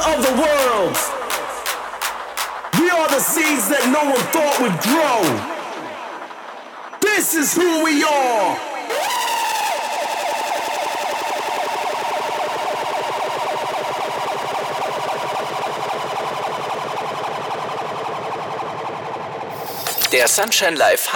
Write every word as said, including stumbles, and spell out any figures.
of the world. We are the seeds that no one thought would grow. This is who we are. Der Sunshine Live